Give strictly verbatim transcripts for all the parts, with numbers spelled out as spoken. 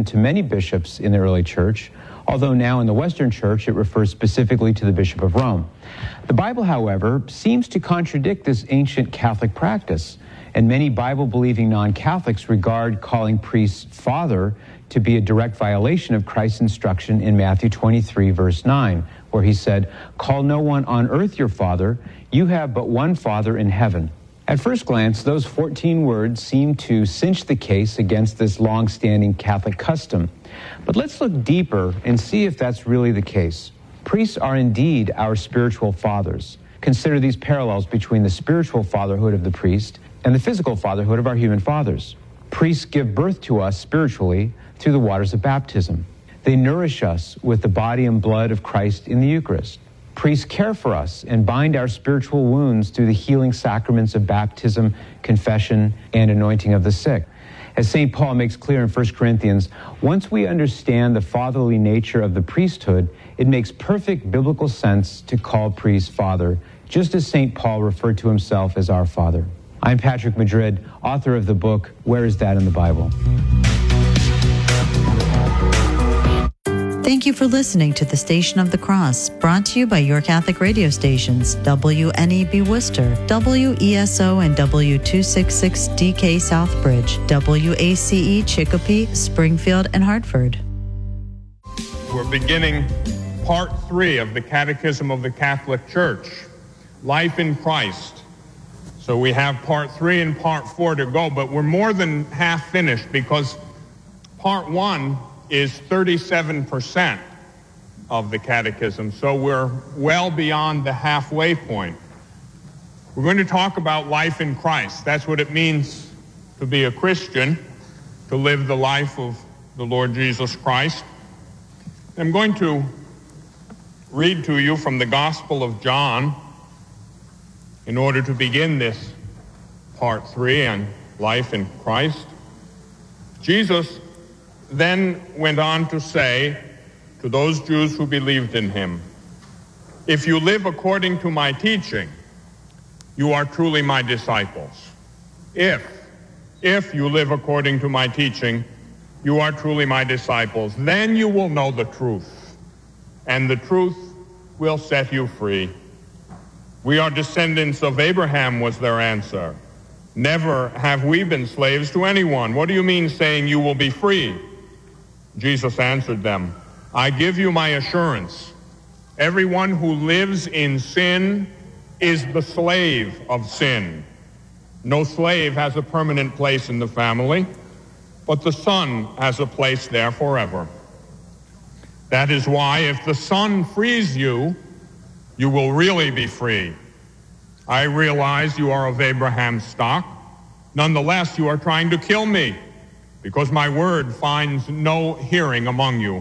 given to many bishops in the early church, although now in the Western Church it refers specifically to the Bishop of Rome. The Bible, however, seems to contradict this ancient Catholic practice, and many Bible-believing non-Catholics regard calling priests father to be a direct violation of Christ's instruction in Matthew twenty-three, verse nine, where he said, "Call no one on earth your father, you have but one Father in heaven." At first glance, those fourteen words seem to cinch the case against this long-standing Catholic custom. But let's look deeper and see if that's really the case. Priests are indeed our spiritual fathers. Consider these parallels between the spiritual fatherhood of the priest and the physical fatherhood of our human fathers. Priests give birth to us spiritually through the waters of baptism. They nourish us with the body and blood of Christ in the Eucharist. Priests care for us and bind our spiritual wounds through the healing sacraments of baptism, confession, and anointing of the sick. As Saint Paul makes clear in First Corinthians, once we understand the fatherly nature of the priesthood, it makes perfect biblical sense to call priests father, just as Saint Paul referred to himself as our Father. I'm Patrick Madrid, author of the book, Where Is That in the Bible? Thank you for listening to The Station of the Cross, brought to you by your Catholic radio stations, W N E B Worcester, W E S O and W two sixty-six D K Southbridge, W A C E Chicopee, Springfield, and Hartford. We're beginning part three of the Catechism of the Catholic Church, Life in Christ. So we have part three and part four to go, but we're more than half finished because part one is thirty-seven percent of the catechism, so we're well beyond the halfway point. We're going to talk about life in Christ. That's what it means to be a Christian, to live the life of the Lord Jesus Christ. I'm going to read to you from the Gospel of John in order to begin this part three on life in Christ. Jesus then went on to say to those Jews who believed in him, "If you live according to my teaching, you are truly my disciples. If, if you live according to my teaching, you are truly my disciples. Then you will know the truth, and the truth will set you free." "We are descendants of Abraham," was their answer. "Never have we been slaves to anyone. What do you mean saying you will be free?" Jesus answered them, "I give you my assurance. Everyone who lives in sin is the slave of sin. No slave has a permanent place in the family, but the Son has a place there forever. That is why if the Son frees you, you will really be free. I realize you are of Abraham's stock. Nonetheless, you are trying to kill me, because my word finds no hearing among you.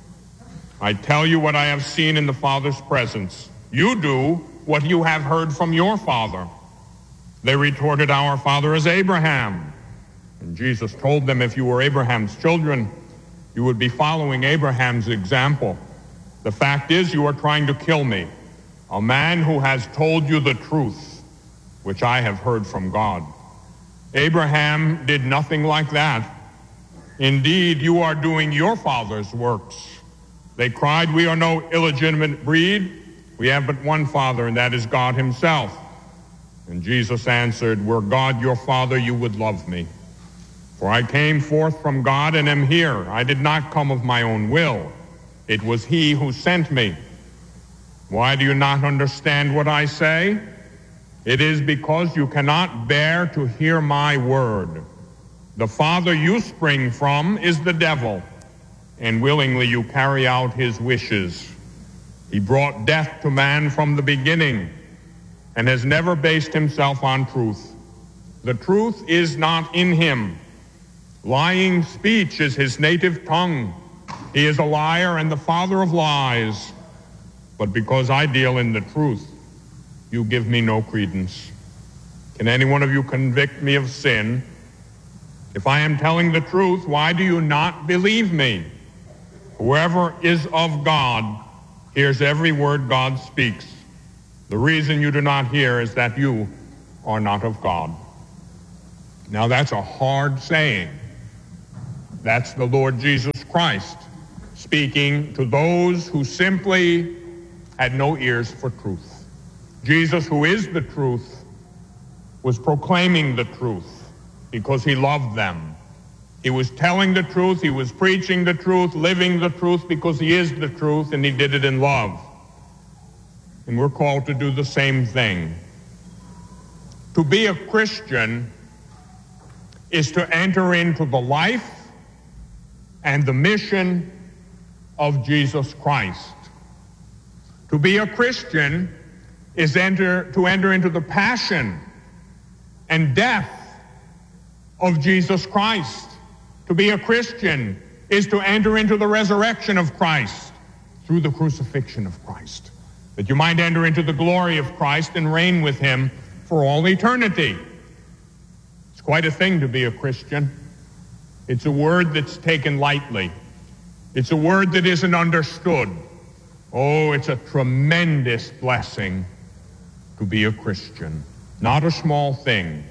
I tell you what I have seen in the Father's presence. You do what you have heard from your father." They retorted, "Our father is Abraham." And Jesus told them, "If you were Abraham's children, you would be following Abraham's example. The fact is, you are trying to kill me, a man who has told you the truth, which I have heard from God. Abraham did nothing like that. Indeed, you are doing your father's works. They cried, 'We are no illegitimate breed. We have but one Father, and that is God himself.' And Jesus answered, 'Were God your Father, you would love me. For I came forth from God and am here. I did not come of my own will. It was he who sent me. Why do you not understand what I say? It is because you cannot bear to hear my word. The father you spring from is the devil, and willingly you carry out his wishes. He brought death to man from the beginning, and has never based himself on truth. The truth is not in him. Lying speech is his native tongue. He is a liar and the father of lies. But because I deal in the truth, you give me no credence. Can any one of you convict me of sin? If I am telling the truth, why do you not believe me? Whoever is of God hears every word God speaks. The reason you do not hear is that you are not of God." Now that's a hard saying. That's the Lord Jesus Christ, speaking to those who simply had no ears for truth. Jesus, who is the truth, was proclaiming the truth because he loved them. He was telling the truth, he was preaching the truth, living the truth because he is the truth, and he did it in love. And we're called to do the same thing. To be a Christian is to enter into the life and the mission of Jesus Christ. To be a Christian is enter, to enter into the passion and death of Jesus Christ. To be a Christian is to enter into the resurrection of Christ through the crucifixion of Christ, that you might enter into the glory of Christ and reign with him for all eternity. It's quite a thing to be a Christian. It's a word that's taken lightly. It's a word that isn't understood. Oh, it's a tremendous blessing to be a Christian. Not a small thing.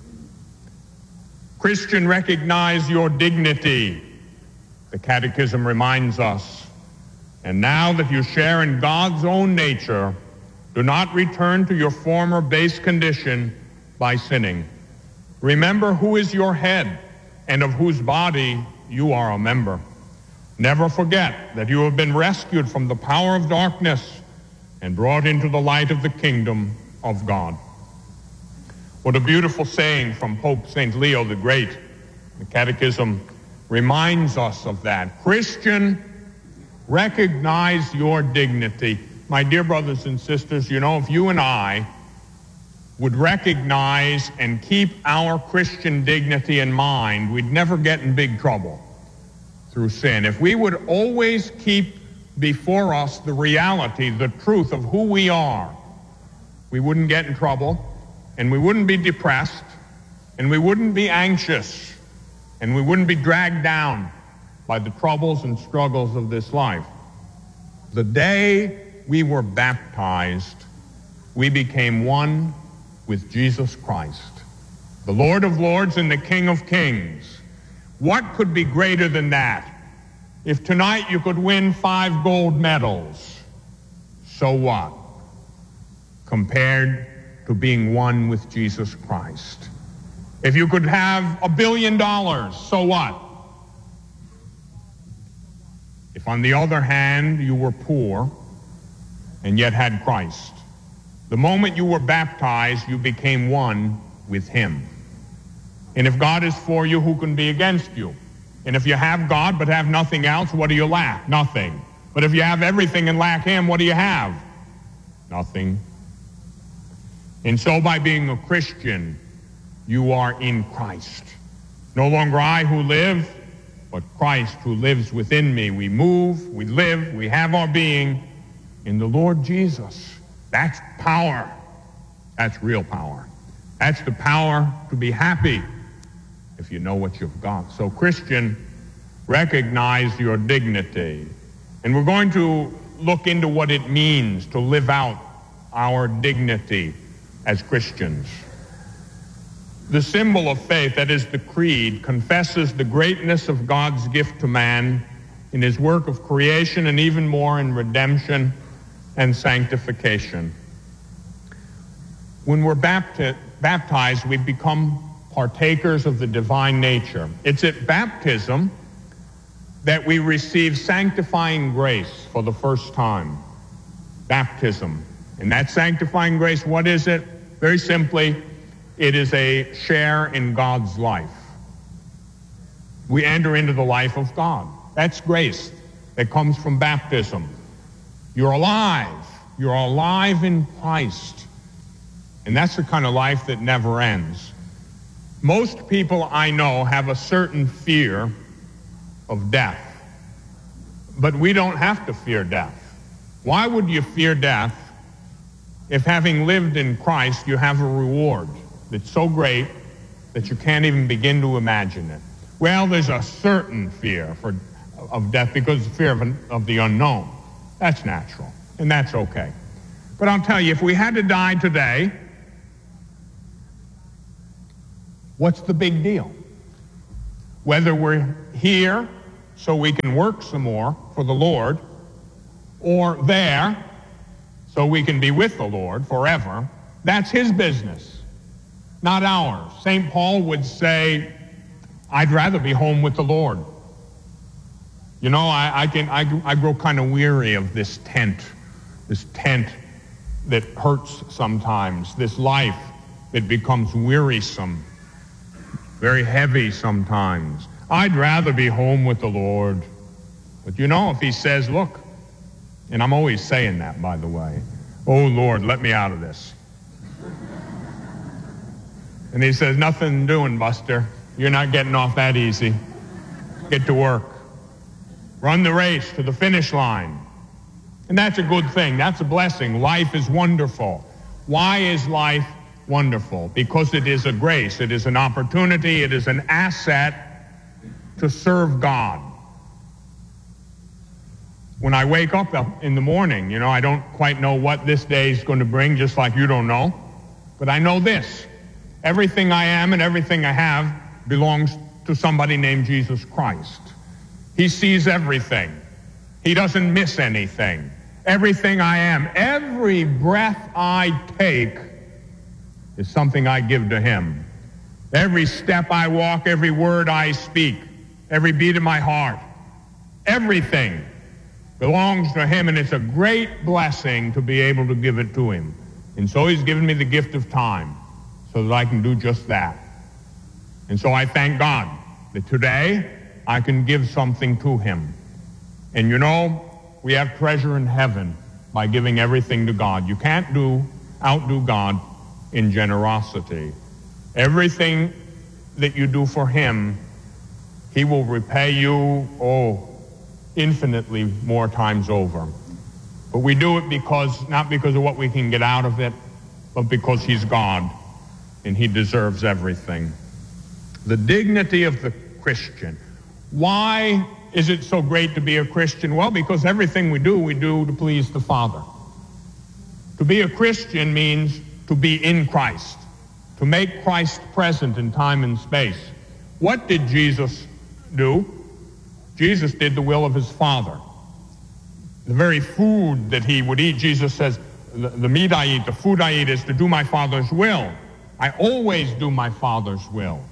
Christian, recognize your dignity, the Catechism reminds us. And now that you share in God's own nature, do not return to your former base condition by sinning. Remember who is your head and of whose body you are a member. Never forget that you have been rescued from the power of darkness and brought into the light of the kingdom of God. What a beautiful saying from Pope Saint Leo the Great. The Catechism reminds us of that. Christian, recognize your dignity. My dear brothers and sisters, you know, if you and I would recognize and keep our Christian dignity in mind, we'd never get in big trouble through sin. If we would always keep before us the reality, the truth of who we are, we wouldn't get in trouble, and we wouldn't be depressed, and we wouldn't be anxious, and we wouldn't be dragged down by the troubles and struggles of this life. The day we were baptized, we became one with Jesus Christ, the Lord of Lords and the King of Kings. What could be greater than that? If tonight you could win five gold medals, so what? Compared to being one with Jesus Christ. If you could have a billion dollars, so what? If on the other hand you were poor and yet had Christ, the moment you were baptized, you became one with him. And if God is for you, who can be against you? And if you have God but have nothing else, what do you lack? Nothing. But if you have everything and lack him, what do you have? Nothing. And so by being a Christian, you are in Christ. No longer I who live, but Christ who lives within me. We move, we live, we have our being in the Lord Jesus. That's power. That's real power. That's the power to be happy if you know what you've got. So Christian, recognize your dignity. And we're going to look into what it means to live out our dignity as Christians. The symbol of faith, that is the creed, confesses the greatness of God's gift to man in his work of creation and even more in redemption and sanctification. When we're bapti- baptized, we become partakers of the divine nature. It's at baptism that we receive sanctifying grace for the first time. Baptism. And that sanctifying grace, what is it? Very simply, it is a share in God's life. We enter into the life of God. That's grace that comes from baptism. You're alive. You're alive in Christ. And that's the kind of life that never ends. Most people I know have a certain fear of death. But we don't have to fear death. Why would you fear death if, having lived in Christ, you have a reward that's so great that you can't even begin to imagine it? Well, there's a certain fear for, of death because of fear of, an, of the unknown. That's natural, and that's okay. But I'll tell you, if we had to die today, what's the big deal? Whether we're here so we can work some more for the Lord, or there so we can be with the Lord forever, that's his business, not ours. Saint Paul would say, I'd rather be home with the Lord. You know, I, I can I, I grow kind of weary of this tent, this tent that hurts sometimes, this life that becomes wearisome, very heavy sometimes. I'd rather be home with the Lord. But you know, if he says, look, and I'm always saying that, by the way, oh Lord, let me out of this. And he says, nothing doing, Buster. You're not getting off that easy. Get to work. Run the race to the finish line. And that's a good thing. That's a blessing. Life is wonderful. Why is life wonderful? Because it is a grace. It is an opportunity. It is an asset to serve God. When I wake up in the morning, you know, I don't quite know what this day is going to bring, just like you don't know. But I know this. Everything I am and everything I have belongs to somebody named Jesus Christ. He sees everything. He doesn't miss anything. Everything I am, every breath I take is something I give to him. Every step I walk, every word I speak, every beat of my heart, everything belongs to him, and it's a great blessing to be able to give it to him. And so he's given me the gift of time so that I can do just that. And so I thank God that today I can give something to him. And you know, we have treasure in heaven by giving everything to God. You can't do outdo God in generosity. Everything that you do for him, he will repay you, oh, infinitely more times over. But we do it because, not because of what we can get out of it, but because he's God and he deserves everything. The dignity of the Christian. Why is it so great to be a Christian? Well, because everything we do, we do to please the Father. To be a Christian means to be in Christ, to make Christ present in time and space. What did Jesus do? Jesus did the will of his Father. The very food that he would eat, Jesus says, the, the meat I eat, the food I eat is to do my Father's will. I always do my Father's will.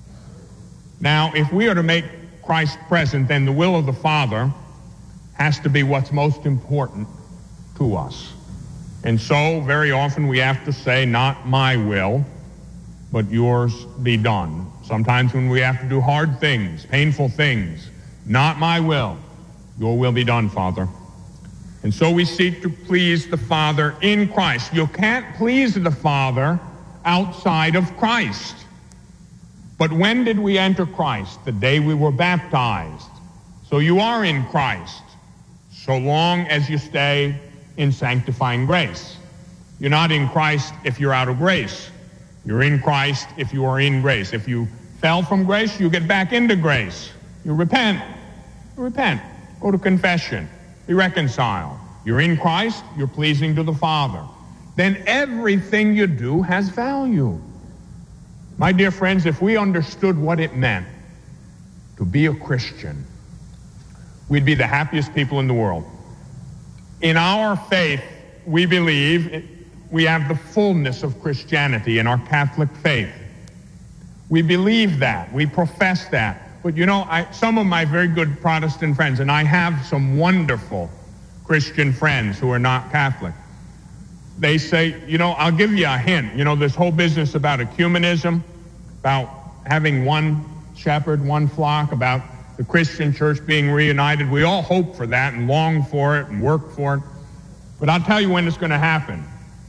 Now, if we are to make Christ present, then the will of the Father has to be what's most important to us. And so, very often we have to say, not my will, but yours be done. Sometimes when we have to do hard things, painful things, not my will, your will be done, Father. And so we seek to please the Father in Christ. You can't please the Father outside of Christ. But when did we enter Christ? The day we were baptized. So you are in Christ, so long as you stay in sanctifying grace. You're not in Christ if you're out of grace. You're in Christ if you are in grace. If you fell from grace, you get back into grace. You repent. You repent. Go to confession. Be reconciled. You're in Christ. You're pleasing to the Father. Then everything you do has value. My dear friends, if we understood what it meant to be a Christian, we'd be the happiest people in the world. In our faith, we believe we have the fullness of Christianity in our Catholic faith. We believe that. We profess that. But you know, I, some of my very good Protestant friends, and I have some wonderful Christian friends who are not Catholic, they say, you know, I'll give you a hint. You know, this whole business about ecumenism, about having one shepherd, one flock, about the Christian church being reunited. We all hope for that and long for it and work for it. But I'll tell you when it's going to happen.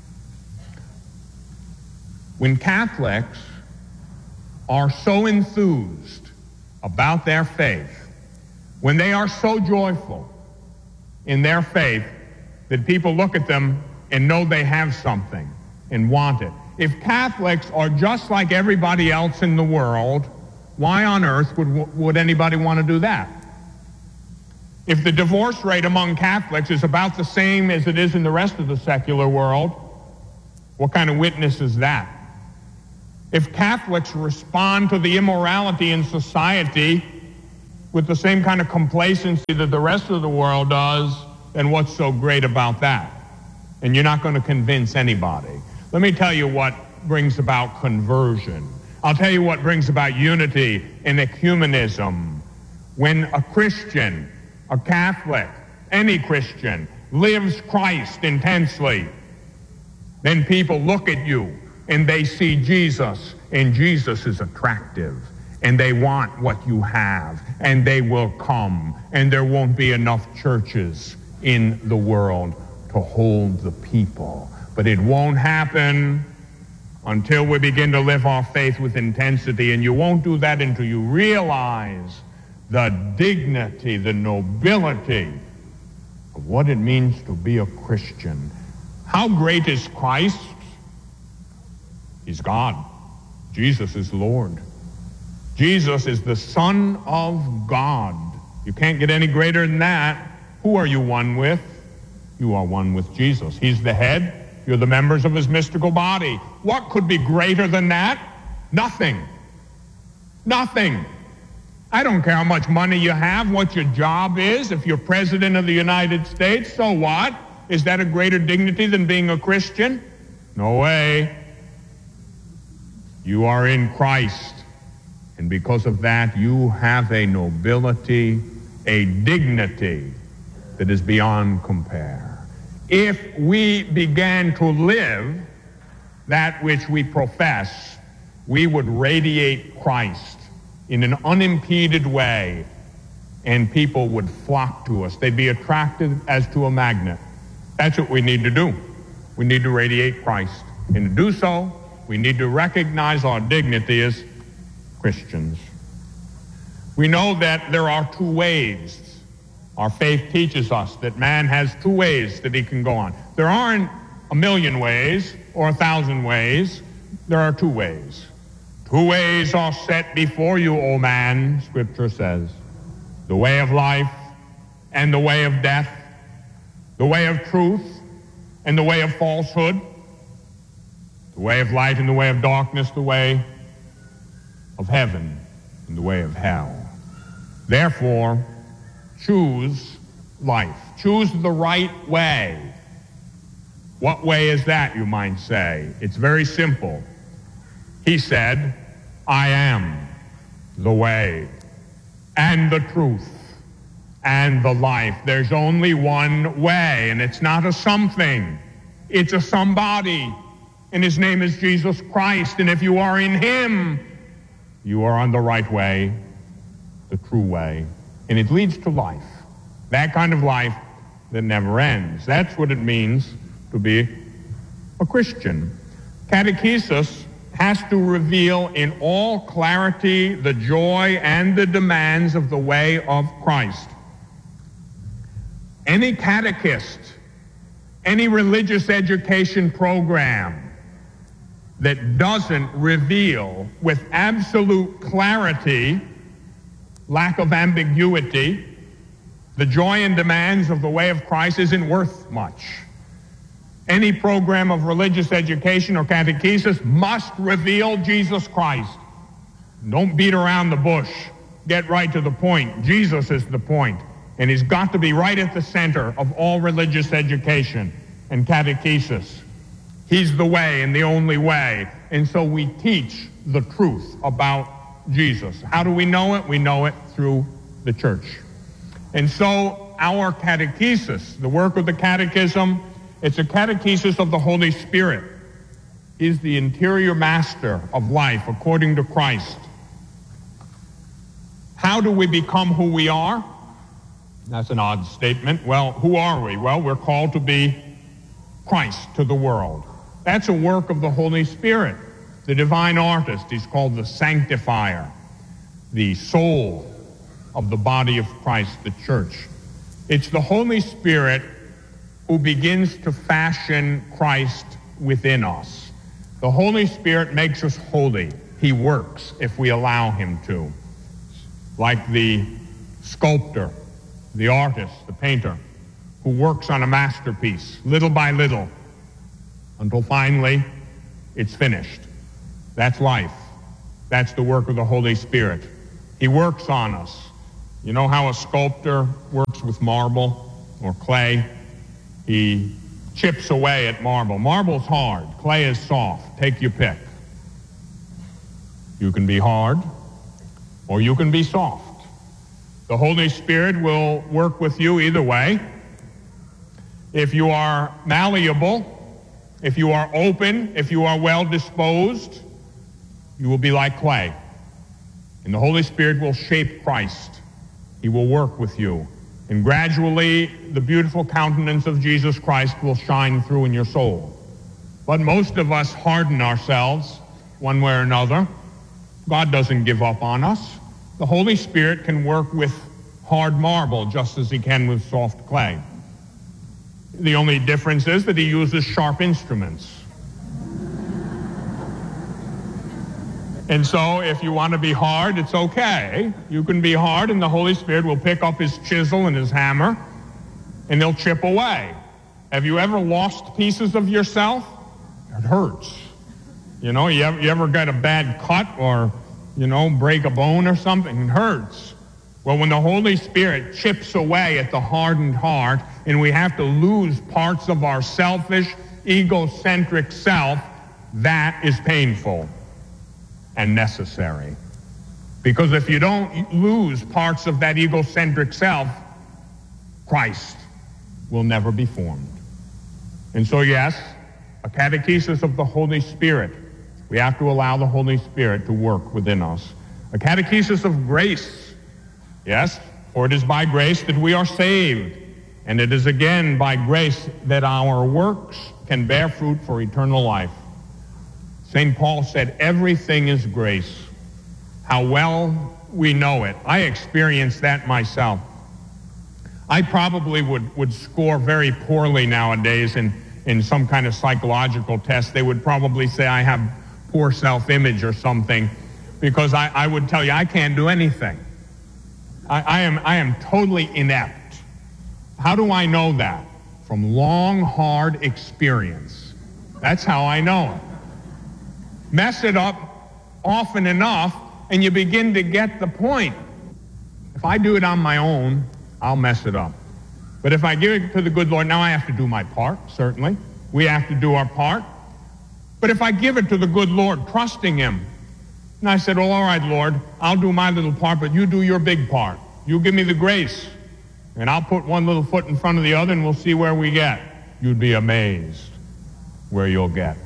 When Catholics are so enthused about their faith, when they are so joyful in their faith that people look at them and know they have something and want it. If Catholics are just like everybody else in the world, why on earth would, would anybody want to do that? If the divorce rate among Catholics is about the same as it is in the rest of the secular world, what kind of witness is that? If Catholics respond to the immorality in society with the same kind of complacency that the rest of the world does, then what's so great about that? And you're not going to convince anybody. Let me tell you what brings about conversion. I'll tell you what brings about unity and ecumenism. When a Christian, a Catholic, any Christian, lives Christ intensely, then people look at you and they see Jesus, and Jesus is attractive, and they want what you have, and they will come, and there won't be enough churches in the world to hold the people. But it won't happen until we begin to live our faith with intensity, and you won't do that until you realize the dignity, the nobility of what it means to be a Christian. How great is Christ? He's God. Jesus is Lord. Jesus is the Son of God. You can't get any greater than that. Who are you one with? You are one with Jesus. He's the head. You're the members of his mystical body. What could be greater than that? Nothing. Nothing. I don't care how much money you have, what your job is. If you're president of the United States, so what? Is that a greater dignity than being a Christian? No way. You are in Christ, and because of that, you have a nobility, a dignity that is beyond compare. If we began to live that which we profess, we would radiate Christ in an unimpeded way, and people would flock to us. They'd be attracted as to a magnet. That's what we need to do. We need to radiate Christ. And to do so, we need to recognize our dignity as Christians. We know that there are two ways. Our faith teaches us that man has two ways that he can go on. There aren't a million ways or a thousand ways. There are two ways. Two ways are set before you, O man, Scripture says. The way of life and the way of death. The way of truth and the way of falsehood. The way of light and the way of darkness, the way of heaven and the way of hell. Therefore, choose life. Choose the right way. What way is that, you might say? It's very simple. He said, I am the way and the truth and the life. There's only one way, and it's not a something. It's a somebody. And his name is Jesus Christ. And if you are in him, you are on the right way, the true way. And it leads to life. That kind of life that never ends. That's what it means to be a Christian. Catechesis has to reveal in all clarity the joy and the demands of the way of Christ. Any catechist, any religious education program that doesn't reveal with absolute clarity, lack of ambiguity, the joy and demands of the way of Christ isn't worth much. Any program of religious education or catechesis must reveal Jesus Christ. Don't beat around the bush. Get right to the point. Jesus is the point. And he's got to be right at the center of all religious education and catechesis. He's the way and the only way. And so we teach the truth about Jesus. How do we know it? We know it through the church. And so our catechesis, the work of the catechism, it's a catechesis of the Holy Spirit. He's the interior master of life according to Christ. How do we become who we are? That's an odd statement. Well, who are we? Well, we're called to be Christ to the world. That's a work of the Holy Spirit, the divine artist. He's called the sanctifier, the soul of the body of Christ, the church. It's the Holy Spirit who begins to fashion Christ within us. The Holy Spirit makes us holy. He works if we allow him to. Like the sculptor, the artist, the painter, who works on a masterpiece little by little until finally it's finished. That's life. That's the work of the Holy Spirit. He works on us You know how a sculptor works with marble or clay? He chips away at marble. Marble's hard. Clay is soft. Take your pick. You can be hard or you can be soft. The Holy Spirit will work with you either way. If you are malleable, if you are open, if you are well disposed, you will be like clay. And the Holy Spirit will shape Christ. He will work with you. And gradually, the beautiful countenance of Jesus Christ will shine through in your soul. But most of us harden ourselves one way or another. God doesn't give up on us. The Holy Spirit can work with hard marble just as he can with soft clay. The only difference is that he uses sharp instruments. And so if you want to be hard, it's okay. You can be hard, and the Holy Spirit will pick up his chisel and his hammer, and they'll chip away. Have you ever lost pieces of yourself? It hurts. You know, you ever, you ever got a bad cut or, you know, break a bone or something? It hurts. Well, when the Holy Spirit chips away at the hardened heart, and we have to lose parts of our selfish, egocentric self, that is painful and necessary. Because if you don't lose parts of that egocentric self, Christ will never be formed. And so, yes, a catechesis of the Holy Spirit. We have to allow the Holy Spirit to work within us. A catechesis of grace. Yes, for it is by grace that we are saved. And it is again by grace that our works can bear fruit for eternal life. Saint Paul said, everything is grace. How well we know it. I experienced that myself. I probably would, would score very poorly nowadays in, in some kind of psychological test. They would probably say I have poor self-image or something, because I, I would tell you I can't do anything. I, I am, I am totally inept. How do I know that? From long, hard experience. That's how I know it. Mess it up often enough, and you begin to get the point. If I do it on my own, I'll mess it up. But if I give it to the good Lord, now I have to do my part, certainly. We have to do our part. But if I give it to the good Lord, trusting him, and I said, well, all right, Lord, I'll do my little part, but you do your big part. You give me the grace, and I'll put one little foot in front of the other, and we'll see where we get. You'd be amazed where you'll get.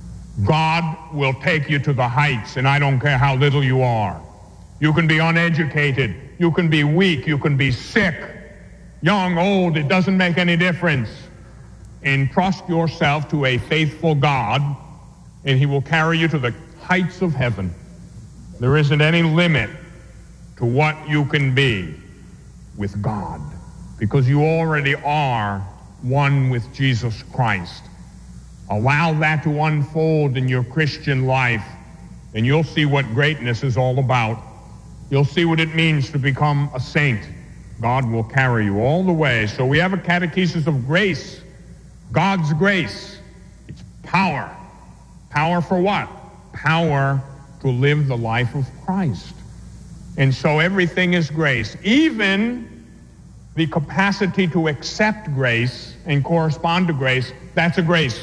God will take you to the heights, and I don't care how little you are. You can be uneducated. You can be weak. You can be sick. Young, old, it doesn't make any difference. Entrust yourself to a faithful God, and he will carry you to the heights of heaven. There isn't any limit to what you can be with God, because you already are one with Jesus Christ. Allow that to unfold in your Christian life, and you'll see what greatness is all about. You'll see what it means to become a saint. God will carry you all the way. So we have a catechesis of grace. God's grace. It's power. Power for what? Power to live the life of Christ. And so everything is grace. Even the capacity to accept grace and correspond to grace, that's a grace.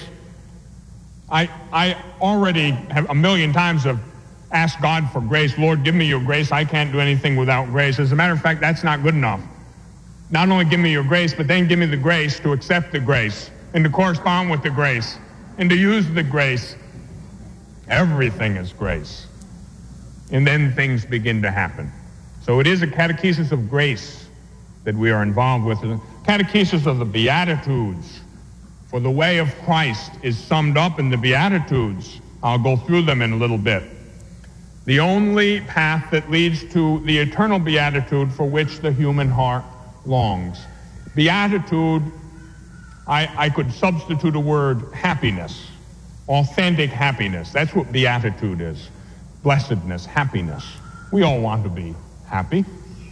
I, I already have a million times have asked God for grace. Lord, give me your grace. I can't do anything without grace. As a matter of fact, that's not good enough. Not only give me your grace, but then give me the grace to accept the grace and to correspond with the grace and to use the grace. Everything is grace. And then things begin to happen. So it is a catechesis of grace that we are involved with. A catechesis of the Beatitudes. For the way of Christ is summed up in the Beatitudes. I'll go through them in a little bit. The only path that leads to the eternal beatitude for which the human heart longs. Beatitude, I, I could substitute a word, happiness, authentic happiness. That's what beatitude is. Blessedness, happiness. We all want to be happy.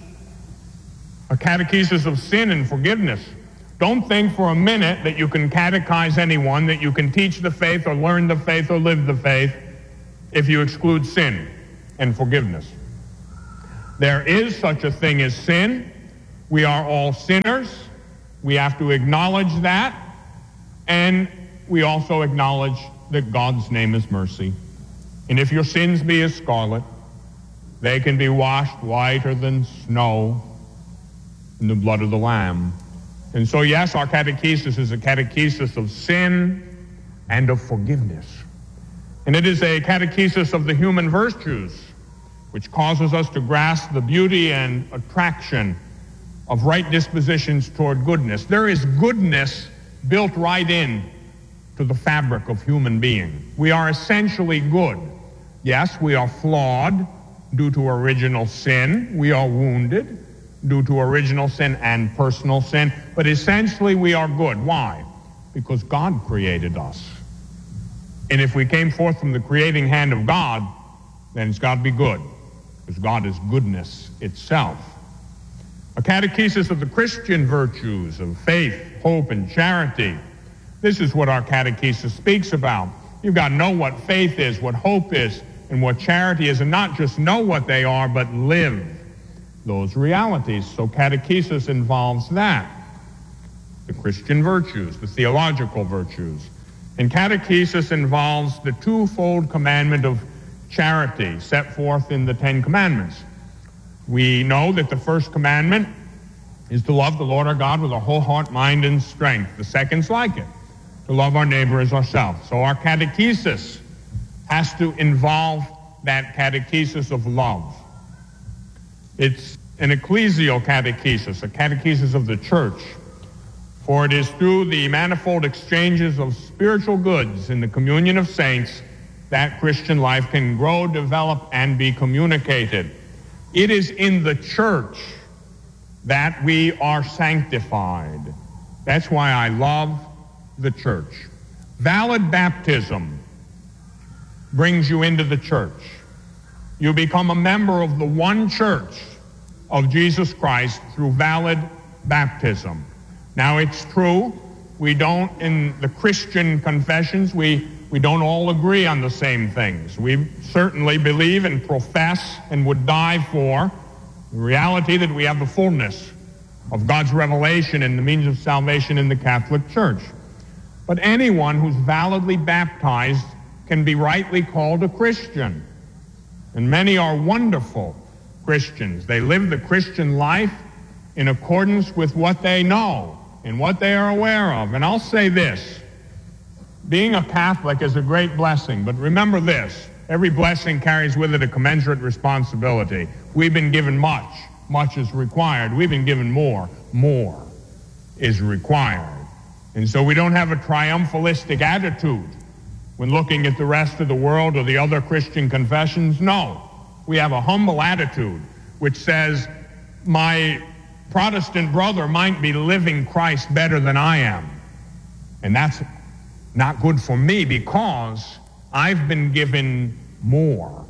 A catechesis of sin and forgiveness. Don't think for a minute that you can catechize anyone, that you can teach the faith or learn the faith or live the faith if you exclude sin and forgiveness. There is such a thing as sin. We are all sinners. We have to acknowledge that. And we also acknowledge that God's name is mercy. And if your sins be as scarlet, they can be washed whiter than snow in the blood of the Lamb. And so, yes, our catechesis is a catechesis of sin and of forgiveness. And it is a catechesis of the human virtues, which causes us to grasp the beauty and attraction of right dispositions toward goodness. There is goodness built right in to the fabric of human being. We are essentially good. Yes, we are flawed due to original sin. We are wounded due to original sin and personal sin. But essentially we are good. Why? Because God created us. And if we came forth from the creating hand of God, then it's got to be good, because God is goodness itself. A catechesis of the Christian virtues of faith, hope, and charity. This is what our catechesis speaks about. You've got to know what faith is, what hope is, and what charity is, and not just know what they are, but live those realities. So catechesis involves that. The Christian virtues, the theological virtues. And catechesis involves the twofold commandment of charity set forth in the Ten Commandments. We know that the first commandment is to love the Lord our God with our whole heart, mind, and strength. The second's like it, to love our neighbor as ourselves. So our catechesis has to involve that catechesis of love. It's an ecclesial catechesis, a catechesis of the church, for it is through the manifold exchanges of spiritual goods in the communion of saints that Christian life can grow, develop, and be communicated. It is in the church that we are sanctified. That's why I love the church. Valid baptism brings you into the church. You become a member of the one church of Jesus Christ through valid baptism. Now, it's true, we don't, in the Christian confessions, we, we don't all agree on the same things. We certainly believe and profess and would die for the reality that we have the fullness of God's revelation and the means of salvation in the Catholic Church. But anyone who's validly baptized can be rightly called a Christian. And many are wonderful Christians. They live the Christian life in accordance with what they know and what they are aware of. And I'll say this, being a Catholic is a great blessing, but remember this, every blessing carries with it a commensurate responsibility. We've been given much, much is required. We've been given more, more is required. And so we don't have a triumphalistic attitude when looking at the rest of the world or the other Christian confessions. No, we have a humble attitude which says, my Protestant brother might be living Christ better than I am. And that's not good for me because I've been given more.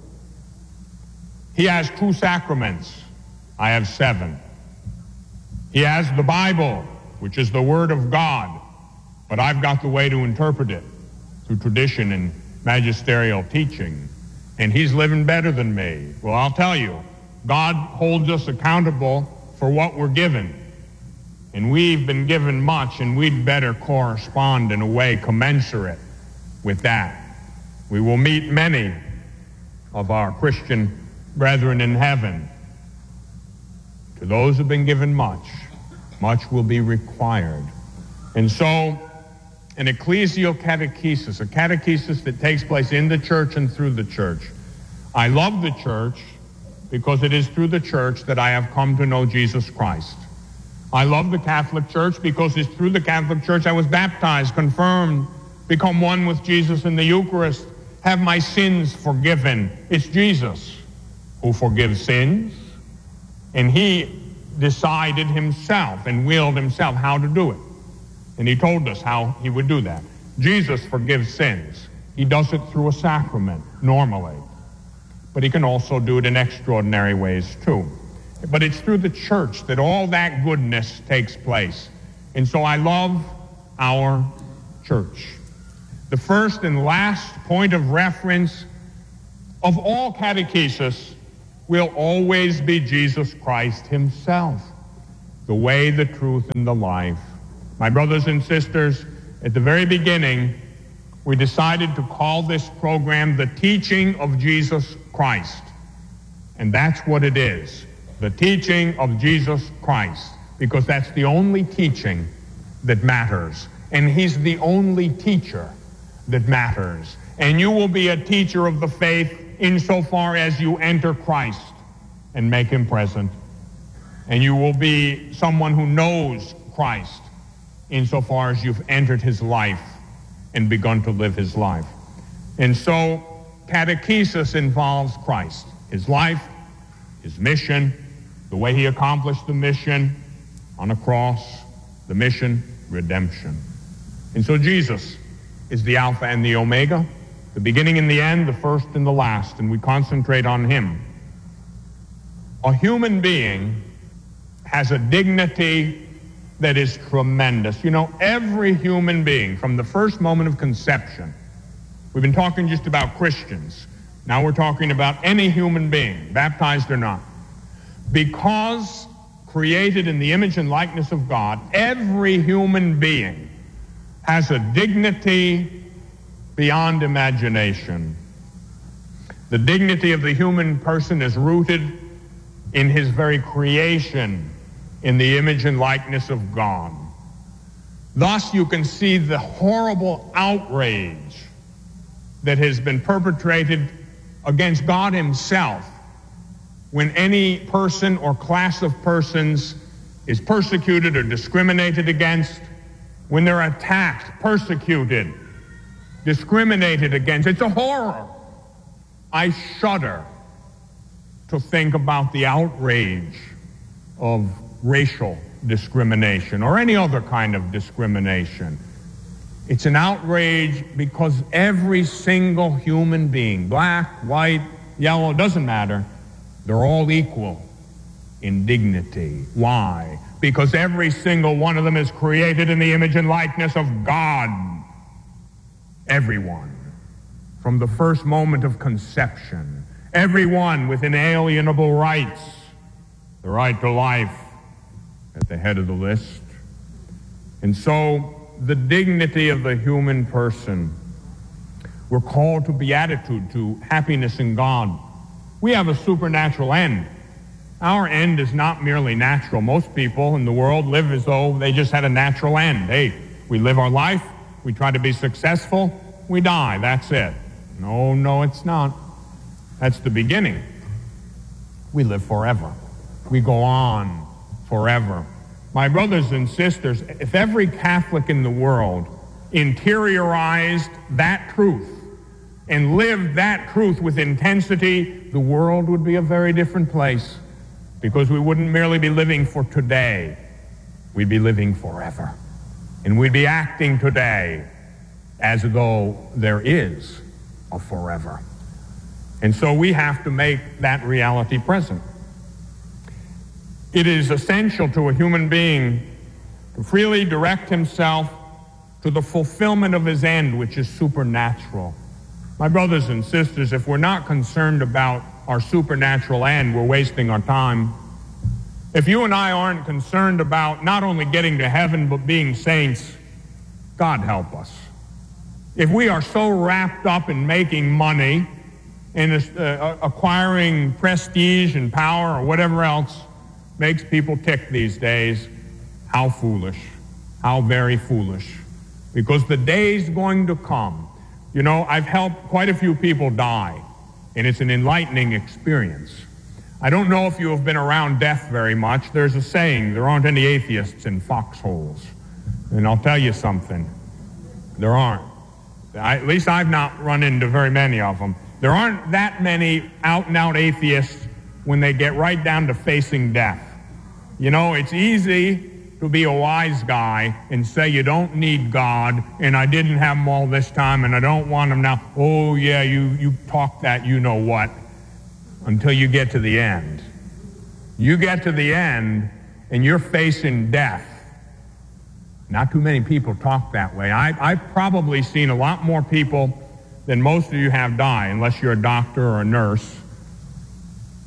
He has two sacraments. I have seven. He has the Bible, which is the Word of God, but I've got the way to interpret it through tradition and magisterial teaching. And he's living better than me. Well, I'll tell you, God holds us accountable for what we're given. And we've been given much, and we'd better correspond in a way commensurate with that. We will meet many of our Christian brethren in heaven. To those who have been given much, much will be required. And so, an ecclesial catechesis, a catechesis that takes place in the church and through the church. I love the church because it is through the church that I have come to know Jesus Christ. I love the Catholic Church because it's through the Catholic Church I was baptized, confirmed, become one with Jesus in the Eucharist, have my sins forgiven. It's Jesus who forgives sins, and he decided himself and willed himself how to do it. And he told us how he would do that. Jesus forgives sins. He does it through a sacrament, normally. But he can also do it in extraordinary ways, too. But it's through the church that all that goodness takes place. And so I love our church. The first and last point of reference of all catechesis will always be Jesus Christ himself, the way, the truth, and the life. My brothers and sisters, at the very beginning, we decided to call this program The Teaching of Jesus Christ. And that's what it is, the teaching of Jesus Christ, because that's the only teaching that matters. And he's the only teacher that matters. And you will be a teacher of the faith insofar as you enter Christ and make him present. And you will be someone who knows Christ insofar as you've entered his life and begun to live his life. And so catechesis involves Christ, his life, his mission, the way he accomplished the mission on a cross, the mission, redemption. And so Jesus is the Alpha and the Omega, the beginning and the end, the first and the last, and we concentrate on him. A human being has a dignity that is tremendous. You know, every human being, from the first moment of conception, we've been talking just about Christians. Now we're talking about any human being, baptized or not. Because created in the image and likeness of God, every human being has a dignity beyond imagination. The dignity of the human person is rooted in his very creation in the image and likeness of God. Thus, you can see the horrible outrage that has been perpetrated against God himself when any person or class of persons is persecuted or discriminated against, when they're attacked, persecuted, discriminated against. It's a horror. I shudder to think about the outrage of racial discrimination or any other kind of discrimination. It's an outrage because every single human being, black, white, yellow, doesn't matter, they're all equal in dignity. Why? Because every single one of them is created in the image and likeness of God. Everyone, from the first moment of conception, everyone with inalienable rights, the right to life at the head of the list. And so the dignity of the human person, we're called to beatitude, to happiness in God. We have a supernatural end. Our end is not merely natural. Most people in the world live as though they just had a natural end. Hey, we live our life, we try to be successful, we die, that's it. No, no, it's not. That's the beginning. We live forever. We go on forever. My brothers and sisters, if every Catholic in the world interiorized that truth and lived that truth with intensity, the world would be a very different place, because we wouldn't merely be living for today, we'd be living forever. And we'd be acting today as though there is a forever. And so we have to make that reality present. It is essential to a human being to freely direct himself to the fulfillment of his end, which is supernatural. My brothers and sisters, if we're not concerned about our supernatural end, we're wasting our time. If you and I aren't concerned about not only getting to heaven, but being saints, God help us. If we are so wrapped up in making money and uh, acquiring prestige and power or whatever else makes people tick these days, how foolish, how very foolish. Because the day's going to come. You know, I've helped quite a few people die, and it's an enlightening experience. I don't know if you have been around death very much. There's a saying, there aren't any atheists in foxholes. And I'll tell you something, there aren't. I, at least I've not run into very many of them. There aren't that many out-and-out atheists when they get right down to facing death. You know, it's easy to be a wise guy and say you don't need God, and I didn't have him all this time, and I don't want him now. Oh, yeah, you, you talk that you know what, until you get to the end. You get to the end, and you're facing death. Not too many people talk that way. I, I've probably seen a lot more people than most of you have die, unless you're a doctor or a nurse.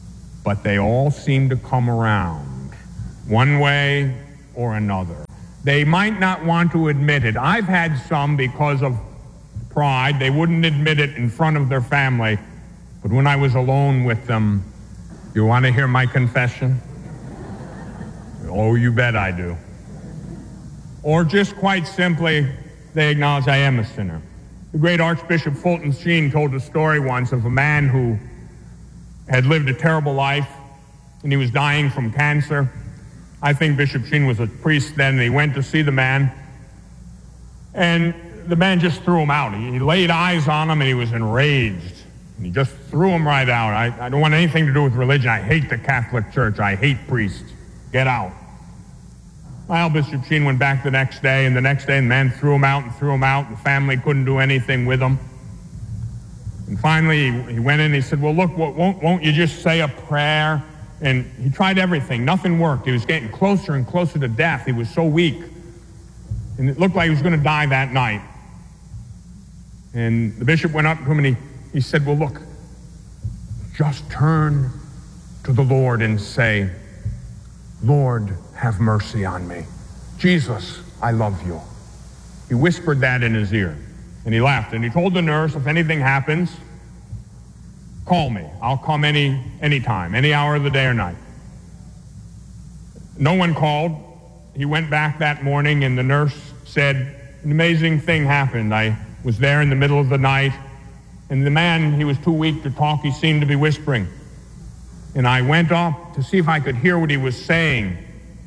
but they all seem to come around, one way or another. They might not want to admit it. I've had some because of pride. They wouldn't admit it in front of their family. But when I was alone with them, you want to hear my confession? Oh, you bet I do. Or just quite simply, they acknowledge I am a sinner. The great Archbishop Fulton Sheen told a story once of a man who had lived a terrible life, and he was dying from cancer. I think Bishop Sheen was a priest then, and he went to see the man, and the man just threw him out. He, he laid eyes on him, and he was enraged. And he just threw him right out. I, I don't want anything to do with religion. I hate the Catholic Church. I hate priests. Get out. Well, Bishop Sheen went back the next day, and the next day the man threw him out and threw him out. The family couldn't do anything with him. And finally, he, he went in and he said, well, look, won't, won't you just say a prayer? And he tried everything. Nothing worked. He was getting closer and closer to death. He was so weak. And it looked like he was going to die that night. And the bishop went up to him and he, he said, well, look, just turn to the Lord and say, Lord, have mercy on me. Jesus, I love you. He whispered that in his ear. And he laughed. And he told the nurse, if anything happens, call me. I'll come any any time, any hour of the day or night. No one called. He went back that morning, and the nurse said, an amazing thing happened. I was there in the middle of the night, and the man, he was too weak to talk. He seemed to be whispering. And I went up to see if I could hear what he was saying.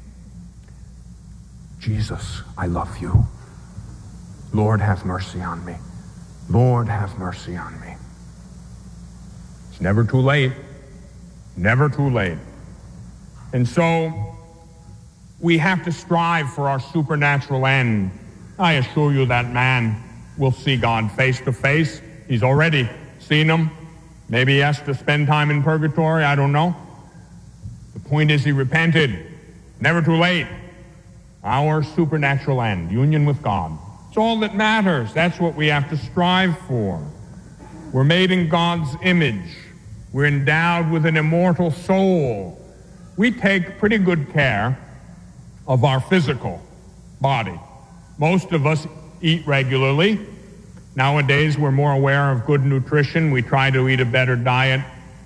Jesus, I love you. Lord, have mercy on me. Lord, have mercy on me. It's never too late. Never too late. And so we have to strive for our supernatural end. I assure you that man will see God face to face. He's already seen him. Maybe he has to spend time in purgatory. I don't know. The point is he repented. Never too late. Our supernatural end, union with God. It's all that matters. That's what we have to strive for. We're made in God's image. We're endowed with an immortal soul. We take pretty good care of our physical body. Most of us eat regularly. Nowadays, we're more aware of good nutrition. We try to eat a better diet,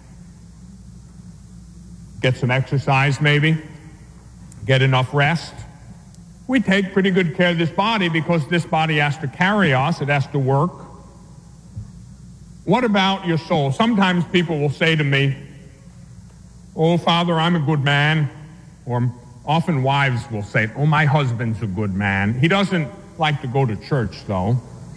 get some exercise maybe, get enough rest. We take pretty good care of this body because this body has to carry us. It has to work. What about your soul? Sometimes people will say to me, oh, Father, I'm a good man. Or often wives will say, oh, my husband's a good man. He doesn't like to go to church, though.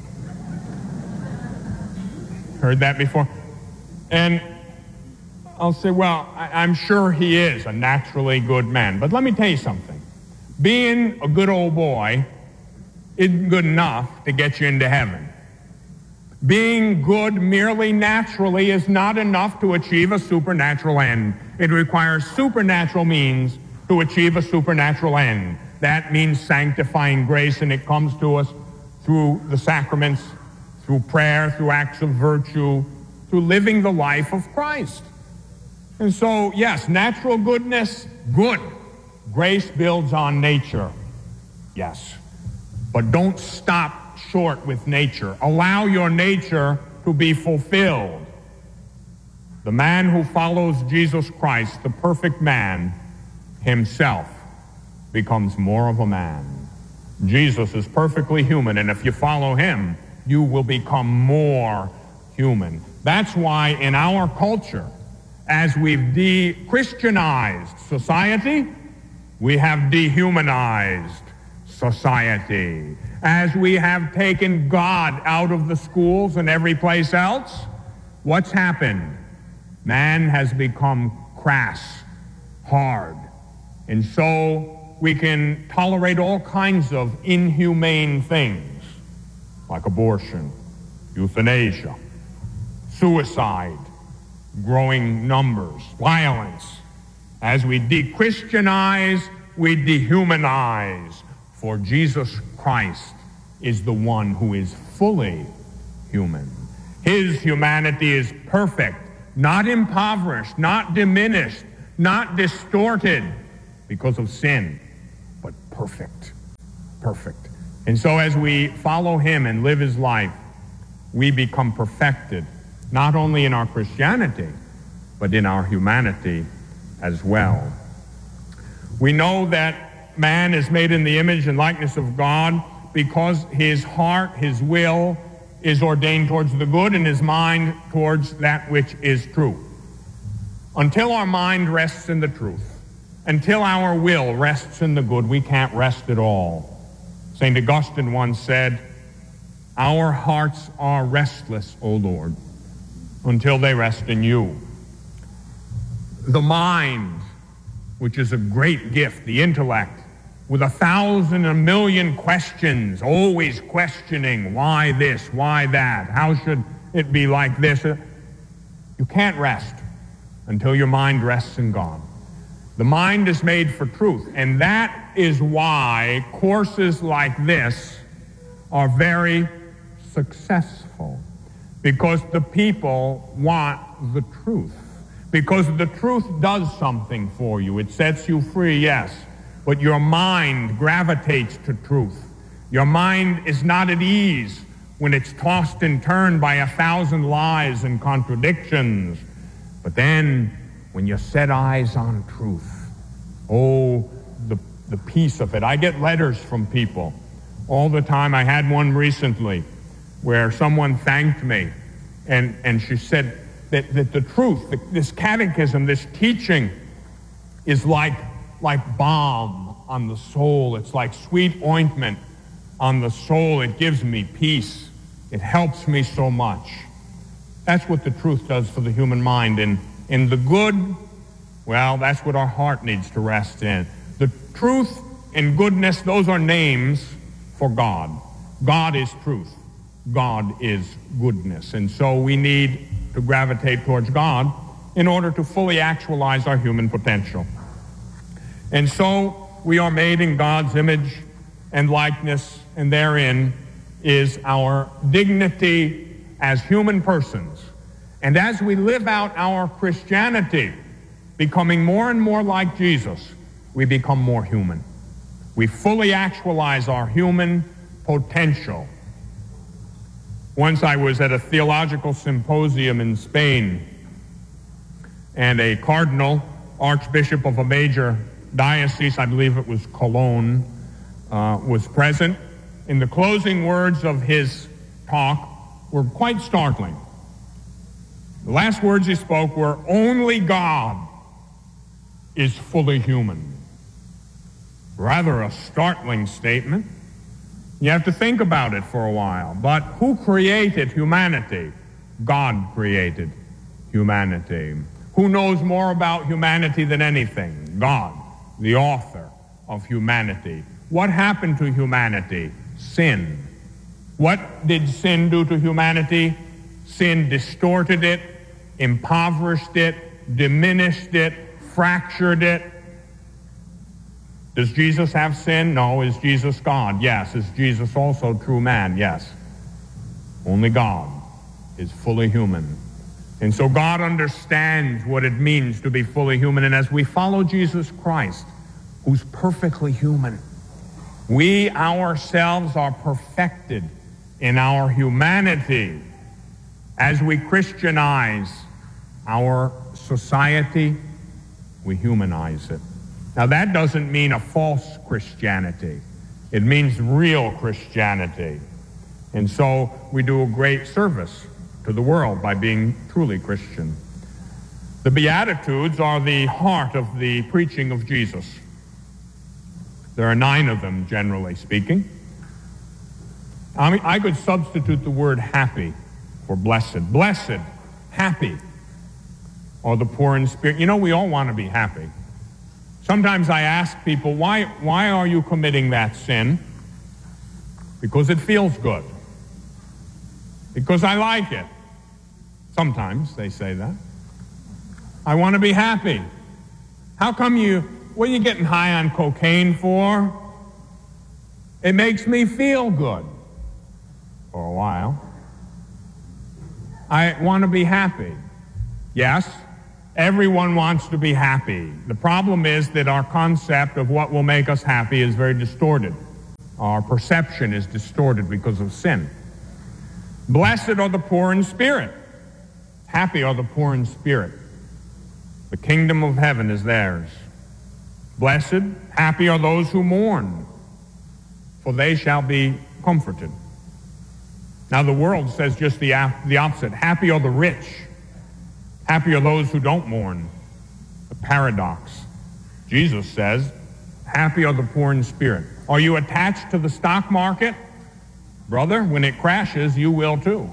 Heard that before? And I'll say, well, I- I'm sure he is a naturally good man. But let me tell you something. Being a good old boy isn't good enough to get you into heaven. Being good merely naturally is not enough to achieve a supernatural end. It requires supernatural means to achieve a supernatural end. That means sanctifying grace, and it comes to us through the sacraments, through prayer, through acts of virtue, through living the life of Christ. And so, yes, natural goodness, good. Grace builds on nature, yes. But don't stop short with nature. Allow your nature to be fulfilled. The man who follows Jesus Christ, the perfect man, himself becomes more of a man. Jesus is perfectly human, and if you follow him, you will become more human. That's why in our culture, as we've de-Christianized society, we have dehumanized society. As we have taken God out of the schools and every place else, what's happened? Man has become crass, hard. And so we can tolerate all kinds of inhumane things, like abortion, euthanasia, suicide, growing numbers, violence. As we de-Christianize, we dehumanize. For Jesus Christ is the one who is fully human. His humanity is perfect, not impoverished, not diminished, not distorted because of sin, but perfect, perfect. And so as we follow him and live his life, we become perfected, not only in our Christianity, but in our humanity as well. We know that man is made in the image and likeness of God because his heart, his will, is ordained towards the good and his mind towards that which is true. Until our mind rests in the truth, until our will rests in the good, we can't rest at all. Saint Augustine once said, "Our hearts are restless, O Lord, until they rest in you." The mind, which is a great gift, the intellect, with a thousand, a million questions, always questioning, why this, why that, how should it be like this? You can't rest until your mind rests in God. The mind is made for truth, and that is why courses like this are very successful, because the people want the truth. Because the truth does something for you. It sets you free, yes, but your mind gravitates to truth. Your mind is not at ease when it's tossed and turned by a thousand lies and contradictions. But then, when you set eyes on truth, oh, the, the peace of it. I get letters from people all the time. I had one recently where someone thanked me, and, and she said that, that the truth, the, this catechism, this teaching is like, like balm on the soul. It's like sweet ointment on the soul. It gives me peace. It helps me so much. That's what the truth does for the human mind. And in the good, well, that's what our heart needs to rest in. The truth and goodness, those are names for God. God is truth. God is goodness. And so we need to gravitate towards God in order to fully actualize our human potential. And so we are made in God's image and likeness, and therein is our dignity as human persons. And as we live out our Christianity, becoming more and more like Jesus, we become more human. We fully actualize our human potential. Once I was at a theological symposium in Spain, and a cardinal, archbishop of a major diocese, I believe it was Cologne, uh, was present. And the closing words of his talk were quite startling. The last words he spoke were, "Only God is fully human." Rather a startling statement. You have to think about it for a while. But who created humanity? God created humanity. Who knows more about humanity than anything? God, the author of humanity. What happened to humanity? Sin. What did sin do to humanity? Sin distorted it, impoverished it, diminished it, fractured it. Does Jesus have sin? No. Is Jesus God? Yes. Is Jesus also true man? Yes. Only God is fully human. And so God understands what it means to be fully human. And as we follow Jesus Christ, who's perfectly human, we ourselves are perfected in our humanity. As we Christianize our society, we humanize it. Now, that doesn't mean a false Christianity. It means real Christianity. And so we do a great service to the world by being truly Christian. The Beatitudes are the heart of the preaching of Jesus. There are nine of them, generally speaking. I mean, I could substitute the word happy for blessed. Blessed, happy, or the poor in spirit. You know, we all want to be happy. Sometimes I ask people, why, why are you committing that sin? Because it feels good. Because I like it. Sometimes they say that. I want to be happy. How come you, what are you getting high on cocaine for? It makes me feel good. For a while. I want to be happy. Yes, everyone wants to be happy. The problem is that our concept of what will make us happy is very distorted. Our perception is distorted because of sin. Blessed are the poor in spirit. Happy are the poor in spirit. The kingdom of heaven is theirs. Blessed, happy are those who mourn, for they shall be comforted. Now the world says just the, the opposite. Happy are the rich. Happy are those who don't mourn. A paradox. Jesus says, happy are the poor in spirit. Are you attached to the stock market? Brother, when it crashes, you will too.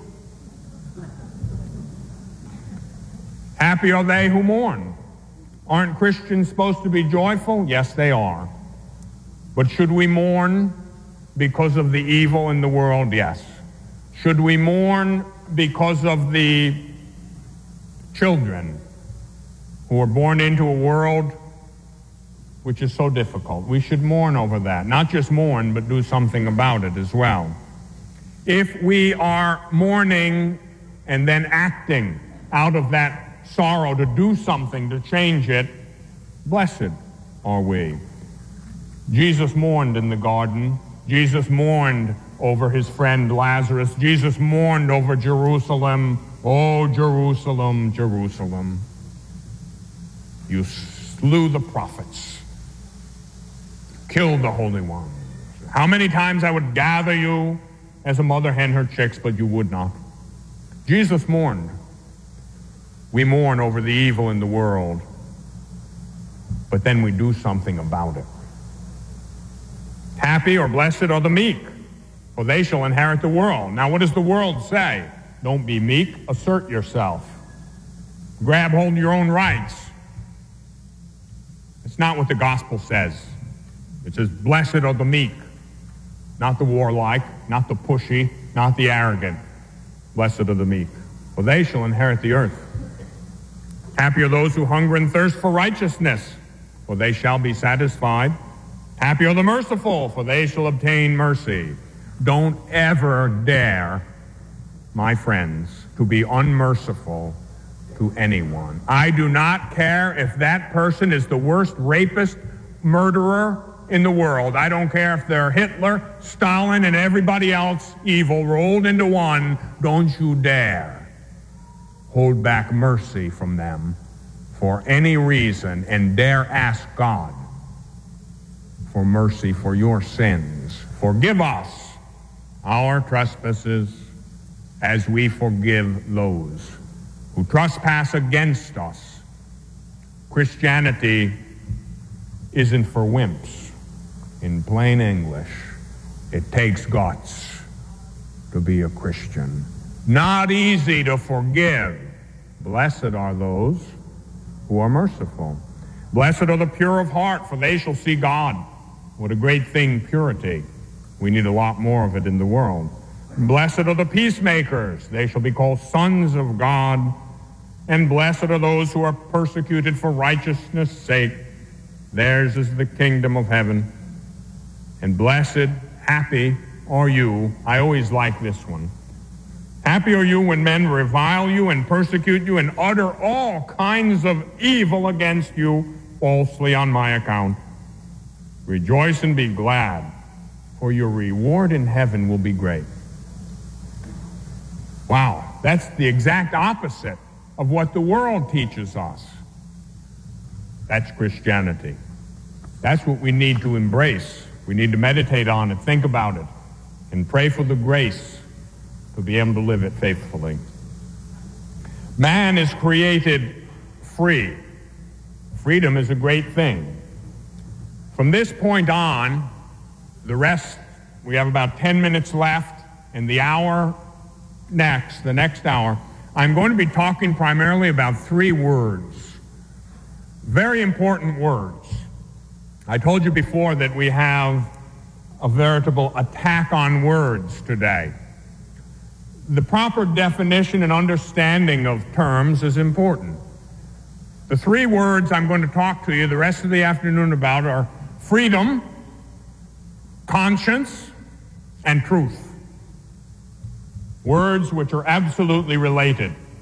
Happy are they who mourn. Aren't Christians supposed to be joyful? Yes, they are. But should we mourn because of the evil in the world? Yes. Should we mourn because of the children who are born into a world which is so difficult? We should mourn over that. Not just mourn, but do something about it as well. If we are mourning and then acting out of that sorrow to do something to change it, blessed are we. Jesus mourned in the garden. Jesus mourned over his friend Lazarus. Jesus mourned over Jerusalem. Oh, Jerusalem, Jerusalem, you slew the prophets, killed the Holy One. How many times I would gather you as a mother hen her chicks, but you would not. Jesus mourned. We mourn over the evil in the world, but then we do something about it. Happy or blessed are the meek, for they shall inherit the world. Now, what does the world say? Don't be meek, assert yourself. Grab hold of your own rights. It's not what the gospel says. It says, blessed are the meek, not the warlike, not the pushy, not the arrogant. Blessed are the meek, for they shall inherit the earth. Happy are those who hunger and thirst for righteousness, for they shall be satisfied. Happy are the merciful, for they shall obtain mercy. Don't ever dare, my friends, to be unmerciful to anyone. I do not care if that person is the worst rapist, murderer in the world. I don't care if they're Hitler, Stalin, and everybody else evil rolled into one. Don't you dare hold back mercy from them for any reason, and dare ask God for mercy for your sins. Forgive us our trespasses as we forgive those who trespass against us. Christianity isn't for wimps. In plain English, it takes guts to be a Christian. Not easy to forgive. Blessed are those who are merciful. Blessed are the pure of heart, for they shall see God. What a great thing, purity. We need a lot more of it in the world. Blessed are the peacemakers. They shall be called sons of God. And blessed are those who are persecuted for righteousness' sake. Theirs is the kingdom of heaven. And blessed, happy are you. I always like this one. Happy are you when men revile you and persecute you and utter all kinds of evil against you falsely on my account. Rejoice and be glad, for your reward in heaven will be great. Wow, that's the exact opposite of what the world teaches us. That's Christianity. That's what we need to embrace. We need to meditate on it, think about it, and pray for the grace to be able to live it faithfully. Man is created free. Freedom is a great thing. From this point on, the rest, we have about ten minutes left, and the hour next, the next hour, I'm going to be talking primarily about three words. Very important words. I told you before that we have a veritable attack on words today. The proper definition and understanding of terms is important. The three words I'm going to talk to you the rest of the afternoon about are freedom, conscience, and truth. Words which are absolutely related.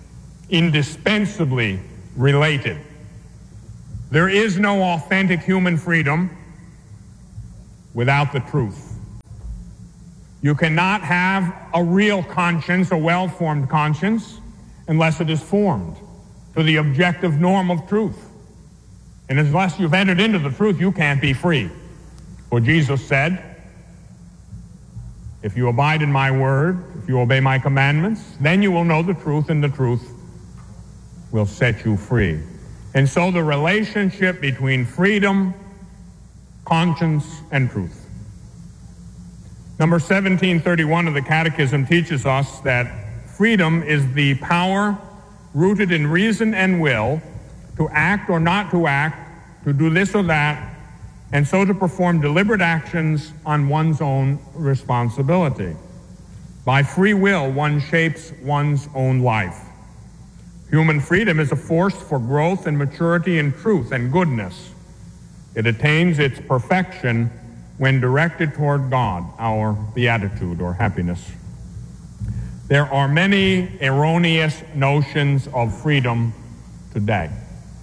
indispensably related. There is no authentic human freedom without the truth. You cannot have a real conscience, a well-formed conscience, unless it is formed to the objective norm of truth. And unless you've entered into the truth, you can't be free. For Jesus said, if you abide in my word, if you obey my commandments, then you will know the truth, and the truth will set you free. And so the relationship between freedom, conscience, and truth. Number seventeen thirty-one of the Catechism teaches us that freedom is the power rooted in reason and will to act or not to act, to do this or that, and so to perform deliberate actions on one's own responsibility. By free will, one shapes one's own life. Human freedom is a force for growth and maturity in truth and goodness. It attains its perfection when directed toward God, our beatitude or happiness. There are many erroneous notions of freedom today.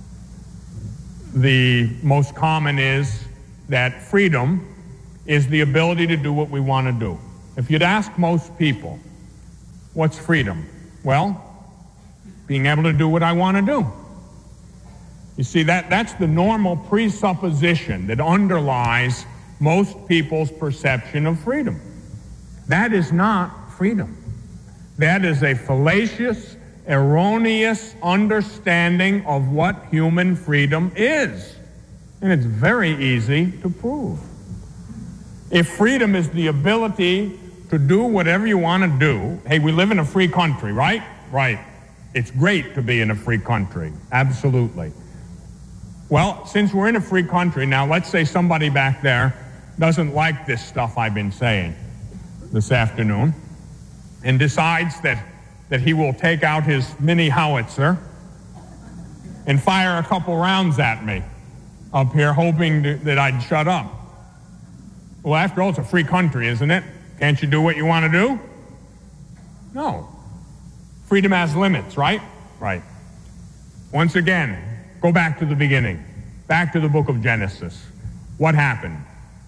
The most common is that freedom is the ability to do what we want to do. If you'd ask most people, what's freedom? Well, being able to do what I want to do. You see, that, that's the normal presupposition that underlies most people's perception of freedom. That is not freedom. That is a fallacious, erroneous understanding of what human freedom is. And it's very easy to prove. If freedom is the ability to do whatever you want to do, hey, we live in a free country, right? Right. It's great to be in a free country. Absolutely. Well, since we're in a free country, now let's say somebody back there doesn't like this stuff I've been saying this afternoon and decides that, that he will take out his mini howitzer and fire a couple rounds at me up here, hoping to, that I'd shut up. Well, after all, it's a free country, isn't it? Can't you do what you want to do? No. Freedom has limits, right? Right. Once again, go back to the beginning. Back to the book of Genesis. What happened?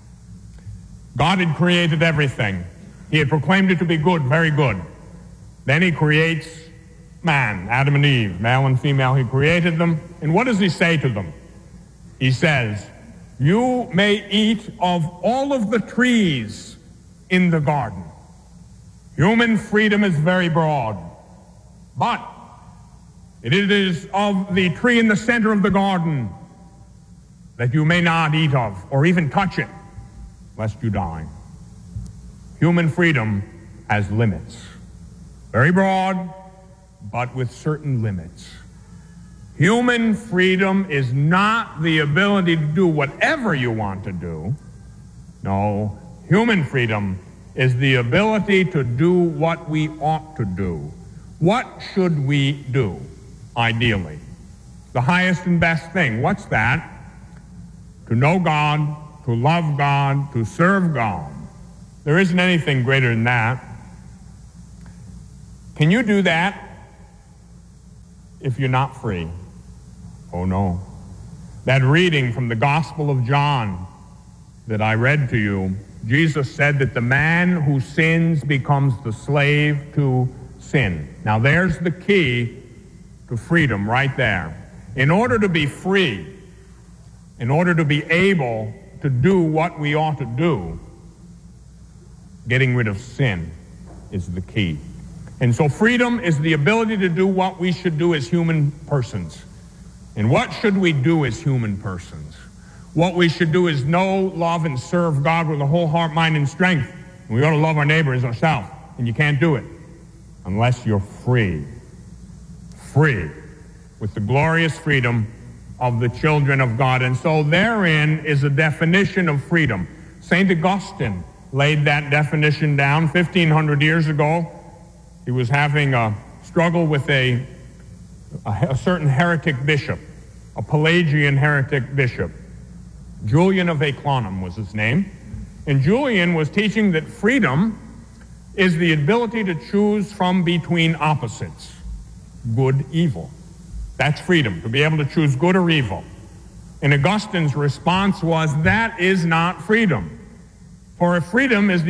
God had created everything. He had proclaimed it to be good, very good. Then he creates man, Adam and Eve, male and female. He created them. And what does he say to them? He says, you may eat of all of the trees in the garden. Human freedom is very broad. But it is of the tree in the center of the garden that you may not eat of or even touch it, lest you die. Human freedom has limits. Very broad, but with certain limits. Human freedom is not the ability to do whatever you want to do. No, human freedom is the ability to do what we ought to do. What should we do, ideally? The highest and best thing. What's that? To know God, to love God, to serve God. There isn't anything greater than that. Can you do that if you're not free? Oh, no. That reading from the Gospel of John that I read to you, Jesus said that the man who sins becomes the slave to sin. Now there's the key to freedom right there. In order to be free, in order to be able to do what we ought to do, getting rid of sin is the key. And so freedom is the ability to do what we should do as human persons. And what should we do as human persons? What we should do is know, love, and serve God with a whole heart, mind, and strength. And we ought to love our neighbor as ourselves. And you can't do it unless you're free. Free. With the glorious freedom of the children of God. And so therein is a definition of freedom. Saint Augustine laid that definition down fifteen hundred years ago. He was having a struggle with a, a, a certain heretic bishop, a Pelagian heretic bishop. Julian of Aeclanum was his name. And Julian was teaching that freedom is the ability to choose from between opposites. good, evil. That's freedom, to be able to choose good or evil. And Augustine's response was, that is not freedom. For if freedom is the